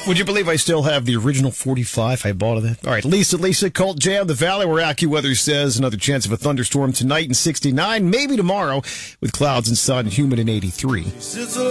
Would you believe I still have the original 45 I bought of that? All right, Lisa, Colt Jam, the Valley, where AccuWeather says another chance of a thunderstorm tonight in 69, maybe tomorrow with clouds and sun, humid in 83.